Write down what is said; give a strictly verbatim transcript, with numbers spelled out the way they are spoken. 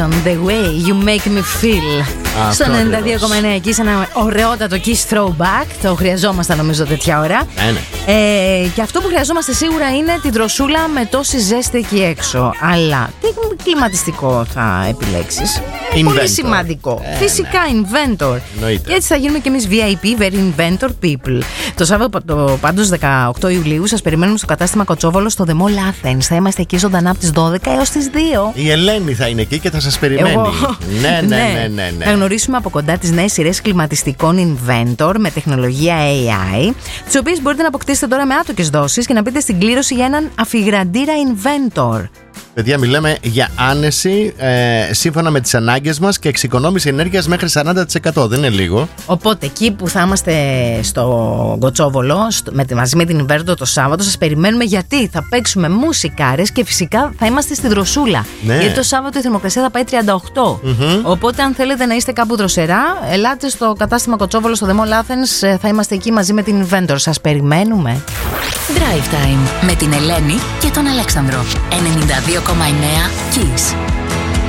The way you make me feel. Α, στο ενενήντα δύο κόμμα εννέα εκεί σε ένα ωραιότατο Kiss Throwback. Το χρειαζόμασταν νομίζω τέτοια ώρα. Ναι, ναι. Ε, και αυτό που χρειαζόμαστε σίγουρα είναι την δροσούλα με τόση ζέστη εκεί έξω. Αλλά τι κλιματιστικό θα επιλέξεις? Πολύ σημαντικό. Ε, Φυσικά ναι. Inventor. Εννοείται. Και έτσι θα γίνουμε κι εμείς βι άι πι, Very Inventor People. Το Σάββατο πάντως δεκαοκτώ Ιουλίου σας περιμένουμε στο κατάστημα Κοτσόβολο στο The Mall Athens. Θα είμαστε εκεί ζωντανά από τις δώδεκα έως τις δύο. Η Ελένη θα είναι εκεί και θα σας περιμένει. Εγώ... ναι, ναι, ναι, ναι, ναι. Θα γνωρίσουμε από κοντά τις νέες σειρές κλιματιστικών Inventor με τεχνολογία έι άι, τις οποίες μπορείτε να αποκτήσετε τώρα με άτοκες δόσεις και να μπείτε στην κλήρωση για έναν αφιγραντήρα Inventor. Παιδιά, μιλάμε για άνεση ε, σύμφωνα με τις ανάγκες μας και εξοικονόμηση ενέργειας μέχρι σαράντα τοις εκατό. Δεν είναι λίγο. Οπότε εκεί που θα είμαστε στο Κοτσόβολο στο, με, μαζί με την Inventor το Σάββατο, σας περιμένουμε γιατί θα παίξουμε μουσικάρες και φυσικά θα είμαστε στη δροσούλα. Ναι. Γιατί το Σάββατο η θερμοκρασία θα πάει τριάντα οκτώ. Mm-hmm. Οπότε αν θέλετε να είστε κάπου δροσερά, ελάτε στο κατάστημα Κοτσόβολο στο The Mall Athens. Θα είμαστε εκεί μαζί με την Inventor. Σας περιμένουμε. Drive Time με την Ελένη και τον Αλέξανδρο. ενενήντα δύο κόμμα εννέα Kiss.